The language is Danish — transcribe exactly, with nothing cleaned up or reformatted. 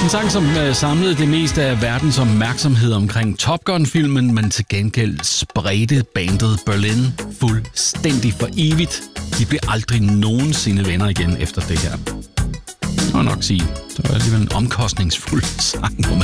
En sang, som uh, samlede det meste af verdens opmærksomhed omkring Top Gun-filmen, men til gengæld spredte bandet Berlin fuldstændig for evigt. De blev aldrig nogensinde venner igen efter det her. Det må jeg nok sige. Det var alligevel en omkostningsfuld sang, må man